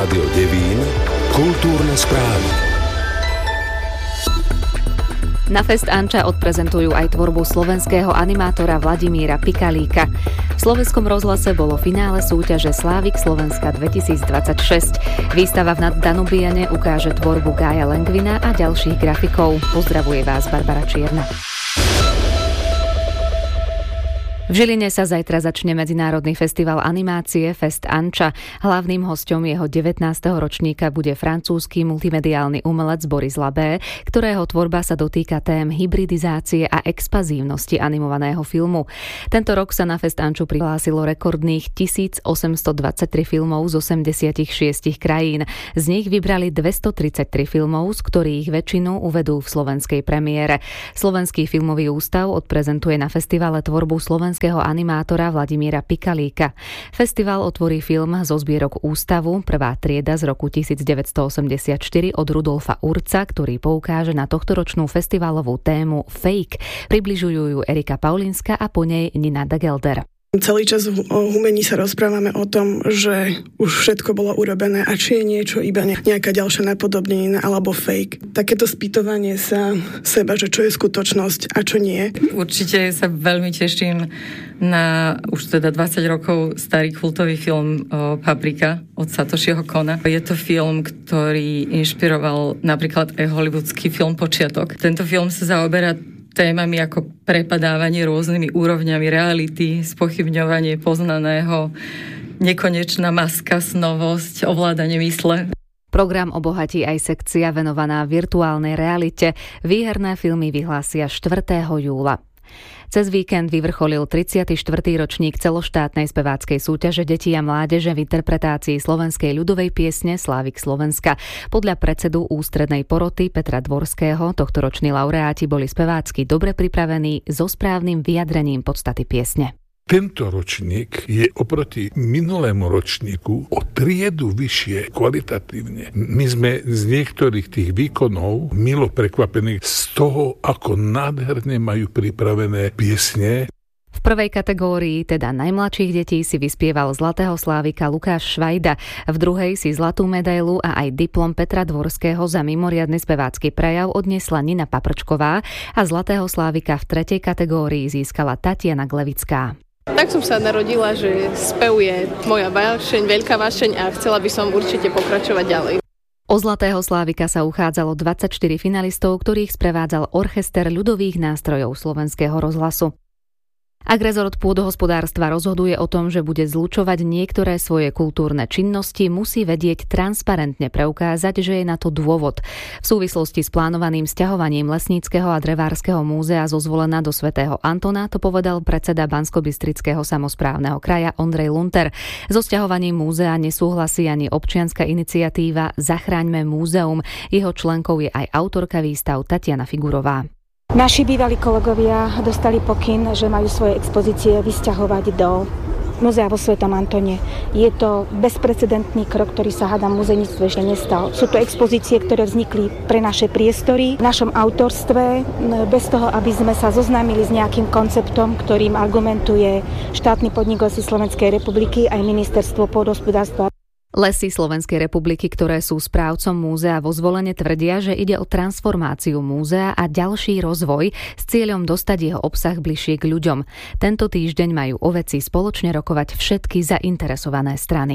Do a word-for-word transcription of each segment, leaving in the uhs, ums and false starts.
Rádio Devín, kultúrne správy. Na Fest Anča odprezentujú aj tvorbu slovenského animátora Vladimíra Pikalíka. V Slovenskom rozhlase bolo finále súťaže Slávik Slovenska dvetisícdvadsaťšesť. Výstava v Danubiane ukáže tvorbu Gája Lengvina a ďalších grafikov. Pozdravuje vás Barbara Čierna. V Žiline sa zajtra začne medzinárodný festival animácie Fest Anča. Hlavným hosťom jeho devätnásteho ročníka bude francúzsky multimediálny umelec Boris Labé, ktorého tvorba sa dotýka tém hybridizácie a expanzívnosti animovaného filmu. Tento rok sa na Fest Anču prihlásilo rekordných tisícosemstodvadsaťtri filmov z osemdesiatšesť krajín. Z nich vybrali dvestotridsaťtri filmov, z ktorých väčšinu uvedú v slovenskej premiére. Slovenský filmový ústav odprezentuje na festivale tvorbu slovenského animátora Vladimíra Pikalíka. Festival otvorí film zo zbierok Ústavu, prvá trieda z roku devätnásťstoosemdesiatštyri od Rudolfa Urca, ktorý poukáže na tohtoročnú festivalovú tému Fake. Približujú ju Erika Paulinská a po nej Nina Dagelder. Celý čas o umení sa rozprávame o tom, že už všetko bolo urobené a či je niečo iba nejaká ďalšia napodobnenina alebo fake. Takéto spýtovanie sa seba, že čo je skutočnosť a čo nie. Určite sa veľmi teším na už teda dvadsať rokov starý kultový film Paprika od Satoshiho Kona. Je to film, ktorý inšpiroval napríklad aj hollywoodský film Počiatok. Tento film sa zaoberá témami ako prepadávanie rôznymi úrovňami reality, spochybňovanie poznaného, nekonečná maska, snovosť, ovládanie mysle. Program obohatí aj sekcia venovaná virtuálnej realite. Výherné filmy vyhlásia štvrtého júla. Cez víkend vyvrcholil tridsiaty štvrtý ročník celoštátnej speváckej súťaže detí a mládeže v interpretácii slovenskej ľudovej piesne Slávik Slovenska. Podľa predsedu ústrednej poroty Petra Dvorského tohtoroční laureáti boli spevácky dobre pripravení so správnym vyjadrením podstaty piesne. Tento ročník je oproti minulému ročníku o triedu vyššie kvalitatívne. My sme z niektorých tých výkonov milo prekvapení z toho, ako nádherne majú pripravené piesne. V prvej kategórii, teda najmladších detí, si vyspieval Zlatého Slávika Lukáš Švajda, v druhej si zlatú medailu a aj diplom Petra Dvorského za mimoriadny spevácky prejav odniesla Nina Paprčková a Zlatého Slávika v tretej kategórii získala Tatiana Glevická. Tak som sa narodila, že spev je moja vášeň, veľká vášeň a chcela by som určite pokračovať ďalej. O Zlatého Slávika sa uchádzalo dvadsaťštyri finalistov, ktorých sprevádzal orchester ľudových nástrojov Slovenského rozhlasu. Ak rezort pôdohospodárstva rozhoduje o tom, že bude zlučovať niektoré svoje kultúrne činnosti, musí vedieť transparentne preukázať, že je na to dôvod. V súvislosti s plánovaným sťahovaním Lesníckeho a Drevárskeho múzea zo Zvolena do Svätého Antona to povedal predseda Banskobystrického samosprávneho kraja Ondrej Lunter. So sťahovaním múzea nesúhlasí ani občianska iniciatíva Zachráňme múzeum. Jeho členkou je aj autorka výstav Tatiana Figurová. Naši bývalí kolegovia dostali pokyn, že majú svoje expozície vysťahovať do múzea vo Svätom Antone. Je to bezprecedentný krok, ktorý sa hádam v múzejníctve ešte nestal. Sú to expozície, ktoré vznikli pre naše priestory, v našom autorstve, bez toho, aby sme sa zoznámili s nejakým konceptom, ktorým argumentuje štátny podnik Lesy Slovenskej republiky aj ministerstvo pôdohospodárstva. Lesy Slovenskej republiky, ktoré sú správcom múzea vo Zvolene, tvrdia, že ide o transformáciu múzea a ďalší rozvoj s cieľom dostať jeho obsah bližšie k ľuďom. Tento týždeň majú o veci spoločne rokovať všetky zainteresované strany.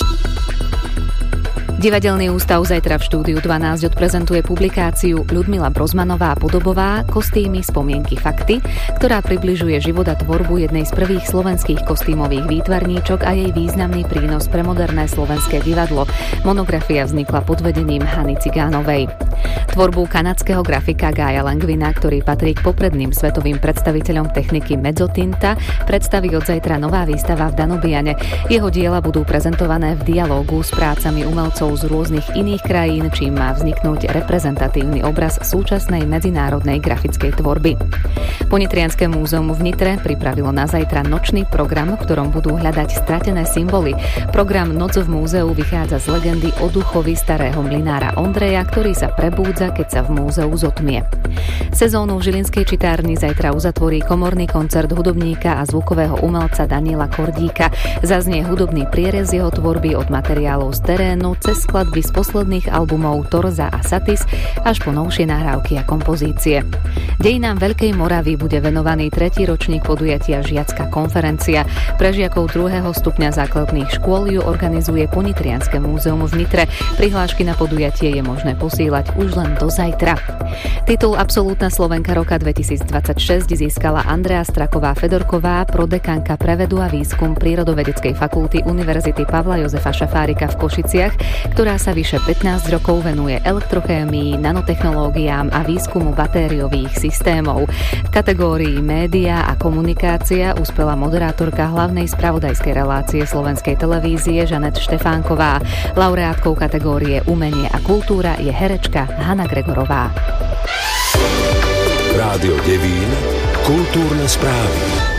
Divadelný ústav zajtra v štúdiu dvanásť odprezentuje publikáciu Ľudmila Brozmanová Podobová Kostýmy, spomienky, fakty, ktorá približuje život a tvorbu jednej z prvých slovenských kostýmových výtvarníčok a jej významný prínos pre moderné slovenské divadlo. Monografia vznikla pod vedením Hany Cigánovej. Tvorbu kanadského grafika Gája Lengvina, ktorý patrí k popredným svetovým predstaviteľom techniky mezzotinta, predstaví od zajtra nová výstava v Danubiane. Jeho diela budú prezentované v dialógu s prácami umelcov umelcov z rôznych iných krajín, čím má vzniknúť reprezentatívny obraz súčasnej medzinárodnej grafickej tvorby. Ponitrianske múzeum v Nitre pripravilo na zajtra nočný program, v ktorom budú hľadať stratené symboly. Program Noc v múzeu vychádza z legendy o duchovi starého mlynára Ondreja, ktorý sa prebúdza, keď sa v múzeu zotmie. Sezónu v Žilinskej čitárni zajtra uzatvorí komorný koncert hudobníka a zvukového umelca Daniela Kordíka. Zaznie hudobný prierez jeho tvorby od materiálov z terénu cez skladby z posledných albumov Torza a Satis až po novšie nahrávky a kompozície. Dejinám Veľkej Moravy bude venovaný tretí ročník podujatia Žiacka konferencia. Pre žiakov druhého stupňa základných škôl ju organizuje Ponitrianske múzeum v Nitre. Prihlášky na podujatie je možné posílať už len do zajtra. Titul Absolútna Slovenka roka dvetisícdvadsaťšesť získala Andrea Straková-Fedorková, prodekanka pre vedu a výskum Prírodovedeckej fakulty Univerzity Pavla Jozefa Šafárika v Košiciach, ktorá sa vyše pätnásť rokov venuje elektrochémii, nanotechnológiám a výskumu batériových systémov. V kategórii média a komunikácia uspela moderátorka hlavnej spravodajskej relácie Slovenskej televízie Žanet Štefánková. Laureátkou kategórie umenie a kultúra je herečka Hana Gregorová. Rádio Devín, kultúrne správy.